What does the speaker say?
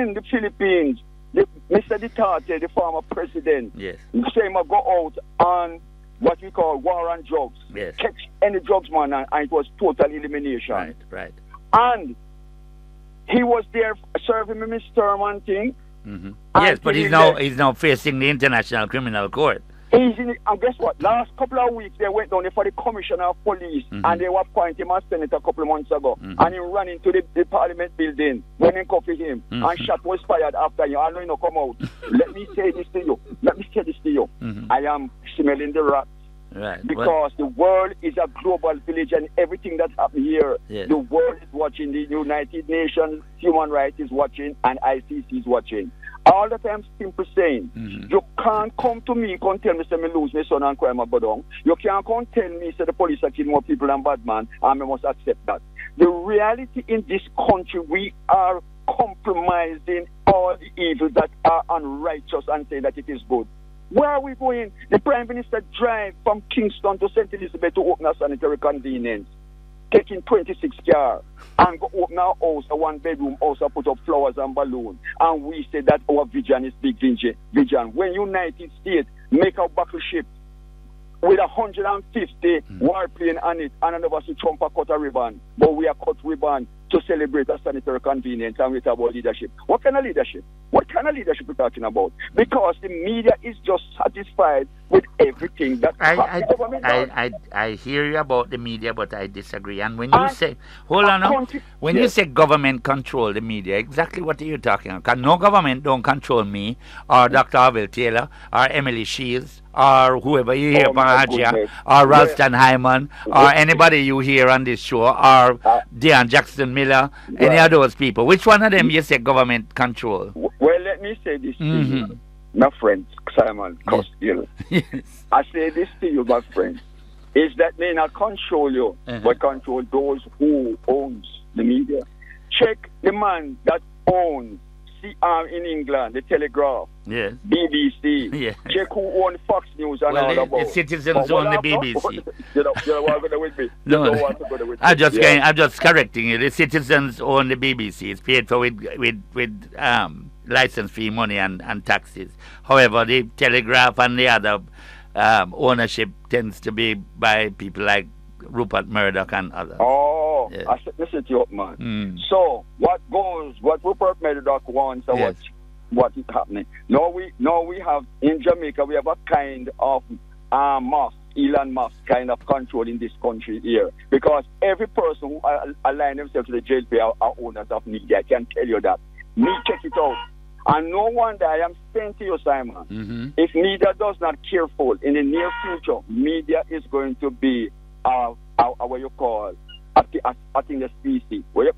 in the Philippines, Mr. Duterte, the former president, Yes. say him go out on what we call war on drugs. Yes. Catch any drugs man, and it was total elimination. Right. And he was there serving him his term and thing. Mm-hmm. Yes, but he's now facing the International Criminal Court. He's in it, and guess what? Last couple of weeks they went down there for the commissioner of police, and they were appointing him as senator a couple of months ago, and he ran into the parliament building, went and coffee him, and shot was fired after him. I know he no come out. Let me say this to you. I am smelling the rat. Right. Because the world is a global village, and everything that happened here, the world is watching. The United Nations Human Rights is watching, and ICC is watching. All that I'm simply saying, you can't come to me and tell me, say, me lose my son and cry my bodong. You can't come tell me, say, the police are killing more people than bad man, and I must accept that. The reality in this country, we are compromising all the evils that are unrighteous and say that it is good. Where are we going? The Prime Minister drive from Kingston to St. Elizabeth to open a sanitary convenience, taking 26 cars, and go open our house, a one-bedroom house, and put up flowers and balloons. And we say that our vision is big vision. When United States make a battleship with 150 warplane on it, and another to Trump cut a ribbon, but we are cut ribbon to celebrate a sanitary convenience, and we talk about leadership. What kind of leadership? What kind of leadership we're talking about? Because the media is just satisfied with everything that government does. I hear you about the media, but I disagree. And when you say, hold on now, when you say government control the media, exactly what are you talking about? Because no government don't control me, or Dr. Avil Taylor, or Emily Shields, or whoever you hear, Bahajia, or Ralston Hyman, or anybody you hear on this show, or Dean Jackson Miller, any of those people. Which one of them you say government control? Well, let me say this to you, my friend Simon Costill. Yes. I say this to you, my friend, is that may not control you, but control those who owns the media. Check the man that owns in England, the Telegraph, BBC. Yes. Check who owns Fox News and all about. The citizens own the BBC. You don't want to go with me. I'm just correcting you. The citizens own the BBC. It's paid for with license fee money and taxes. However, the Telegraph and the other ownership tends to be by people like Rupert Murdoch and others. Oh, yes. I said, listen to you, man. So what Rupert Murdoch wants, or what is happening? Now we have in Jamaica, we have a kind of Musk, Elon Musk kind of control in this country here, because every person who align themselves to the JLP are owners of media. I can tell you that. Me, check it out. And no wonder I am saying to you, Simon, if media does not careful in the near future, media is going to be what you call, I think the species.